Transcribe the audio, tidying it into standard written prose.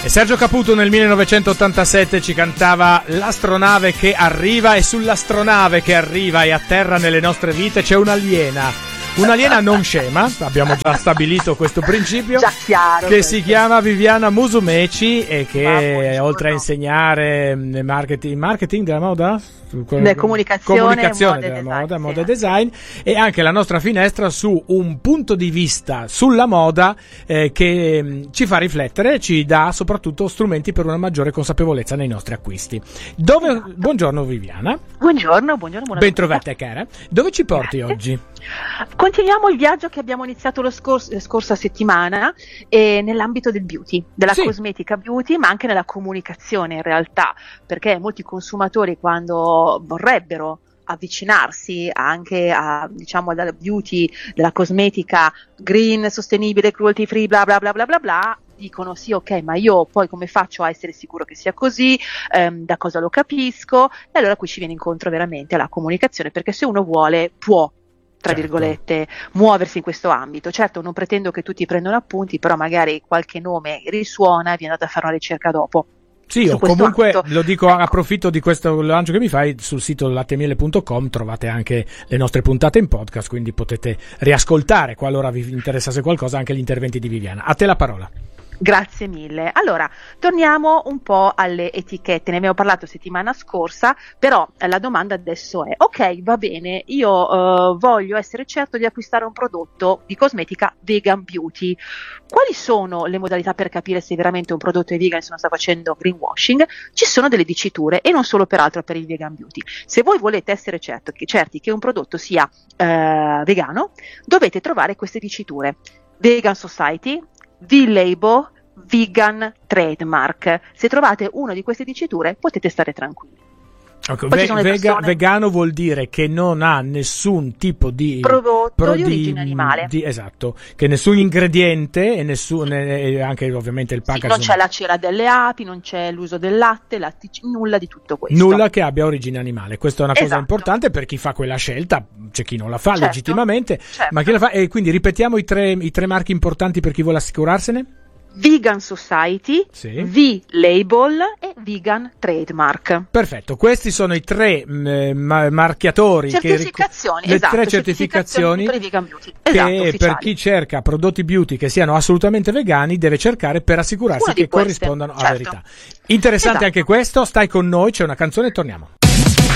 E Sergio Caputo nel 1987 ci cantava L'astronave che arriva, e sull'astronave che arriva e atterra nelle nostre vite c'è un'aliena non scema, abbiamo già stabilito questo principio, già chiaro, che si chiama Viviana Musumeci e che oltre a insegnare marketing della moda, comunicazione della moda e design, e anche la nostra finestra su un punto di vista sulla moda che ci fa riflettere, ci dà soprattutto strumenti per una maggiore consapevolezza nei nostri acquisti. Buongiorno Viviana. Buongiorno. Ben trovata cara. Dove ci porti oggi? Continuiamo il viaggio che abbiamo iniziato la scorsa settimana nell'ambito del beauty, della cosmetica beauty, ma anche nella comunicazione in realtà, perché molti consumatori quando vorrebbero avvicinarsi anche dalla beauty, della cosmetica green, sostenibile, cruelty free, bla bla bla bla bla bla, dicono sì, ok, ma io poi come faccio a essere sicuro che sia così, da cosa lo capisco? E allora qui ci viene incontro veramente alla comunicazione, perché se uno vuole può, tra virgolette, muoversi in questo ambito. Certo, non pretendo che tutti prendano appunti, però magari qualche nome risuona e vi andate a fare una ricerca dopo. Sì, o comunque lo dico, approfitto di questo lancio che mi fai, sul sito lattemiele.com trovate anche le nostre puntate in podcast, quindi potete riascoltare, qualora vi interessasse qualcosa, anche gli interventi di Viviana. A te la parola. Grazie mille. Allora, torniamo un po' alle etichette, ne abbiamo parlato settimana scorsa, però la domanda adesso è, ok, va bene, io voglio essere certo di acquistare un prodotto di cosmetica vegan beauty. Quali sono le modalità per capire se veramente un prodotto è vegan e se non sta facendo greenwashing? Ci sono delle diciture, e non solo peraltro per il vegan beauty. Se voi volete essere certi che un prodotto sia vegano, dovete trovare queste diciture: Vegan Society, V-Label, Vegan Trademark. Se trovate una di queste diciture potete stare tranquilli. Okay. Vegano vuol dire che non ha nessun tipo di prodotto di origine animale. Esatto, che nessun ingrediente e anche ovviamente il packaging. Non c'è la cera delle api, non c'è l'uso del latte, nulla di tutto questo. Nulla che abbia origine animale. Questa è una cosa importante per chi fa quella scelta, c'è chi non la fa legittimamente, ma chi la fa. E quindi ripetiamo i tre marchi importanti per chi vuole assicurarsene. Vegan Society, V-Label e Vegan Trademark. Perfetto, questi sono i tre marchiatori, tre certificazioni per i vegan beauty. Che per chi cerca prodotti beauty che siano assolutamente vegani deve cercare per assicurarsi che corrispondano alla verità. Interessante anche questo, stai con noi, c'è una canzone e torniamo.